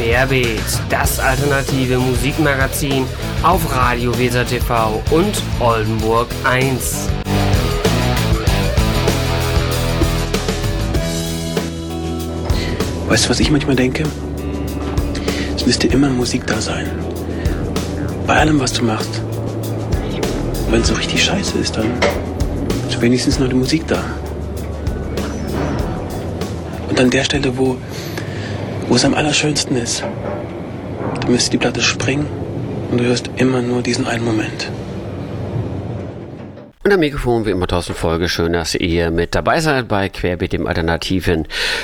Querbeet, das alternative Musikmagazin auf Radio Weser TV und Oldenburg 1. Weißt du, was ich manchmal denke? Es müsste immer Musik da sein. Bei allem, was du machst. Wenn es so richtig scheiße ist, dann ist wenigstens noch die Musik da. Und an der Stelle, wo es am allerschönsten ist, da müsste die Platte springen und du hörst immer nur diesen einen Moment. Und am Mikrofon wie immer Thorsten Folge. Schön, dass ihr mit dabei seid bei Querbeet, dem alternativen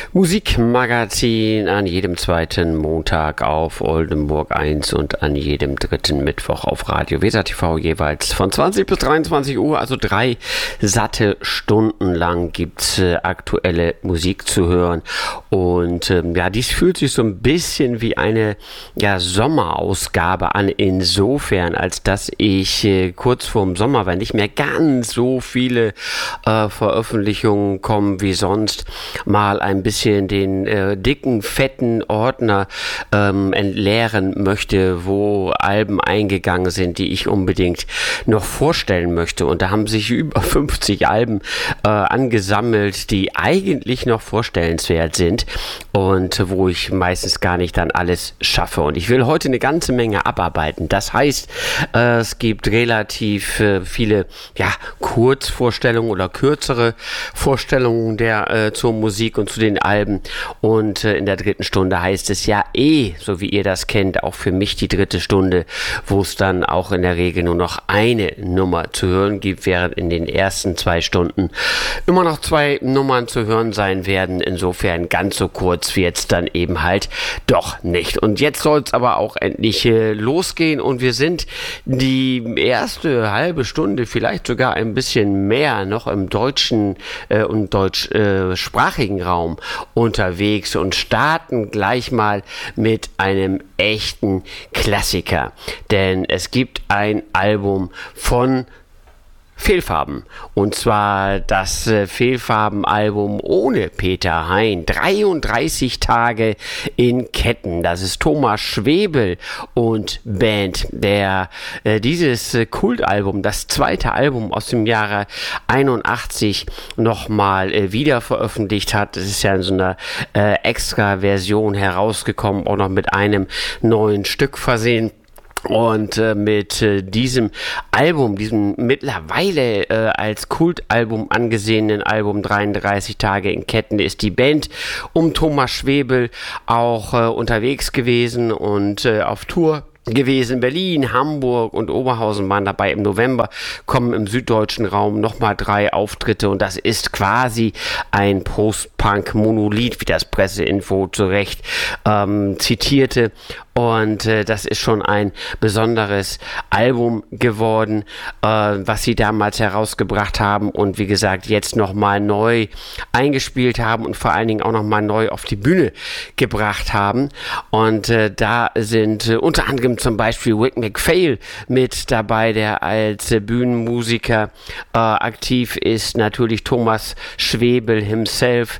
Musikmagazin, an jedem zweiten Montag auf Oldenburg 1 und an jedem dritten Mittwoch auf Radio Weser TV, jeweils von 20 bis 23 Uhr, also 3 satte Stunden lang gibt's aktuelle Musik zu hören. Und dies fühlt sich so ein bisschen wie eine Sommerausgabe an, insofern, als dass ich kurz vorm Sommer, wenn nicht mehr ganz so viele Veröffentlichungen kommen wie sonst, mal ein bisschen den dicken, fetten Ordner entleeren möchte, wo Alben eingegangen sind, die ich unbedingt noch vorstellen möchte. Und da haben sich über 50 Alben angesammelt, die eigentlich noch vorstellenswert sind und wo ich meistens gar nicht dann alles schaffe. Und ich will heute eine ganze Menge abarbeiten. Das heißt, es gibt relativ viele Kurzvorstellungen oder kürzere Vorstellungen zur Musik und zu den Alben. Und in der dritten Stunde heißt es so wie ihr das kennt, auch für mich die dritte Stunde, wo es dann auch in der Regel nur noch eine Nummer zu hören gibt, während in den ersten 2 Stunden immer noch 2 Nummern zu hören sein werden. Insofern ganz so kurz wird es dann eben halt doch nicht. Und jetzt soll es aber auch endlich losgehen und wir sind die erste halbe Stunde, vielleicht sogar ein bisschen mehr, noch im deutschen und deutschsprachigen Raum unterwegs und starten gleich mal mit einem echten Klassiker. Denn es gibt ein Album von Fehlfarben. Und zwar das Fehlfarben-Album ohne Peter Hein. 33 Tage in Ketten. Das ist Thomas Schwebel und Band, der dieses Kultalbum, das zweite Album aus dem Jahre 81, nochmal wieder veröffentlicht hat. Das ist ja in so einer extra Version herausgekommen, auch noch mit einem neuen Stück versehen. Und mit diesem Album, diesem mittlerweile als Kultalbum angesehenen Album 33 Tage in Ketten, ist die Band um Thomas Schwebel auch unterwegs gewesen und auf Tour gewesen. Berlin, Hamburg und Oberhausen waren dabei. Im November kommen im süddeutschen Raum nochmal 3 Auftritte und das ist quasi ein Post-Punk-Monolith, wie das Presseinfo zu Recht zitierte. Und das ist schon ein besonderes Album geworden, was sie damals herausgebracht haben und wie gesagt jetzt nochmal neu eingespielt haben und vor allen Dingen auch nochmal neu auf die Bühne gebracht haben. Und da sind unter anderem zum Beispiel Rick MacPhail mit dabei, der als Bühnenmusiker aktiv ist. Natürlich Thomas Schwebel himself.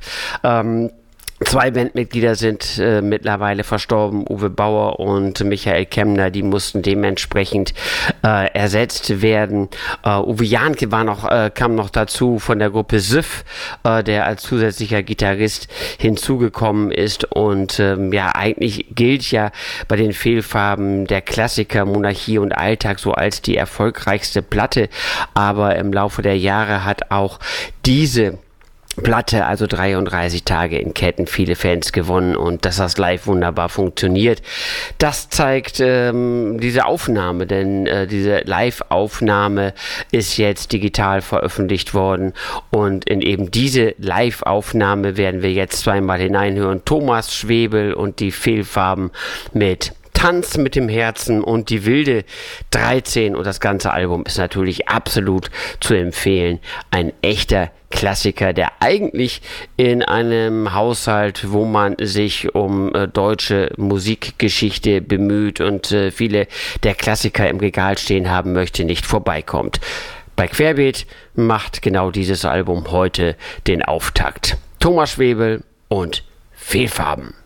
2 Bandmitglieder sind mittlerweile verstorben, Uwe Bauer und Michael Kemmner, die mussten dementsprechend ersetzt werden. Uwe Jahnke kam noch dazu von der Gruppe Siff, der als zusätzlicher Gitarrist hinzugekommen ist und eigentlich gilt ja bei den Fehlfarben der Klassiker Monarchie und Alltag so als die erfolgreichste Platte, aber im Laufe der Jahre hat auch diese Platte, also 33 Tage in Ketten, viele Fans gewonnen und dass das live wunderbar funktioniert. Das zeigt diese Aufnahme, denn diese Live-Aufnahme ist jetzt digital veröffentlicht worden und in eben diese Live-Aufnahme werden wir jetzt zweimal hineinhören. Thomas Schwebel und die Fehlfarben mit Tanz mit dem Herzen und die wilde 13 und das ganze Album ist natürlich absolut zu empfehlen. Ein echter Klassiker, der eigentlich in einem Haushalt, wo man sich um deutsche Musikgeschichte bemüht und viele der Klassiker im Regal stehen haben möchte, nicht vorbeikommt. Bei Querbeet macht genau dieses Album heute den Auftakt. Thomas Schwebel und Fehlfarben.